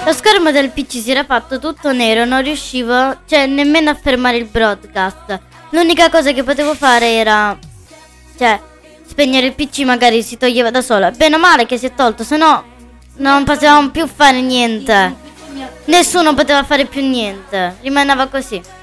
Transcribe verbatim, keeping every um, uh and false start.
Lo schermo del P C si era fatto tutto nero, non riuscivo, cioè, nemmeno a fermare il broadcast. L'unica cosa che potevo fare era, cioè, spegnere il P C, magari si toglieva da solo. Bene o male che si è tolto, se no non potevamo più fare niente. Nessuno poteva fare più niente, rimaneva così.